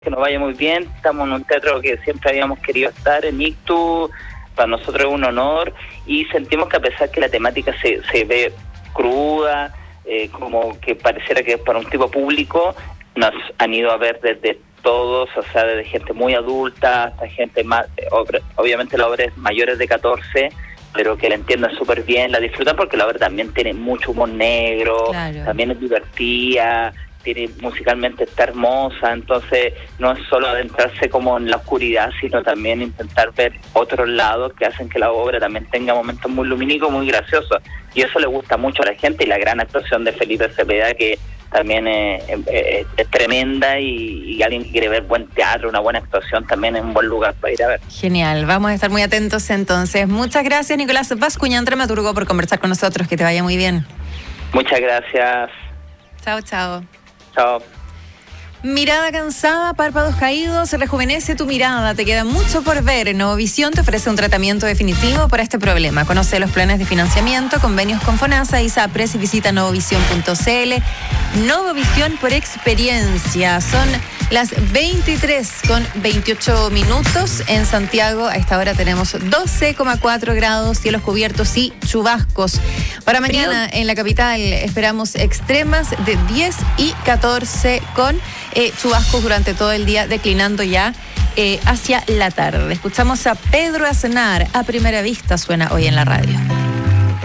que nos vaya muy bien. Estamos en un teatro que siempre habíamos querido estar, en Ictus. Para nosotros es un honor y sentimos que a pesar que la temática se ve cruda, como que pareciera que es para un tipo público, nos han ido a ver desde todos, o sea, desde gente muy adulta hasta gente más, obviamente la obra es mayores de 14, pero que la entiendan súper bien, la disfrutan porque la obra también tiene mucho humor negro, claro. También es divertida, musicalmente está hermosa, entonces no es solo adentrarse como en la oscuridad, sino también intentar ver otros lados que hacen que la obra también tenga momentos muy lumínicos, muy graciosos, y eso le gusta mucho a la gente, y la gran actuación de Felipe Cepeda, que también es tremenda, y alguien que quiere ver buen teatro, una buena actuación, también es un buen lugar para ir a ver. Genial, vamos a estar muy atentos entonces. Muchas gracias, Nicolás Bascuñán, dramaturgo, por conversar con nosotros, que te vaya muy bien. Muchas gracias. Chao, chao. Chao. Mirada cansada, párpados caídos, rejuvenece tu mirada, te queda mucho por ver. Novovisión te ofrece un tratamiento definitivo para este problema. Conoce los planes de financiamiento, convenios con FONASA y SAPRES y visita novovision.cl. Novovisión por experiencia. Son las 23:28 en Santiago. A esta hora tenemos 12,4 grados, cielos cubiertos y chubascos. Para mañana en la capital esperamos extremas de 10 y 14 con chubascos durante todo el día, declinando ya hacia la tarde. Escuchamos a Pedro Aznar, A Primera Vista suena hoy en la radio.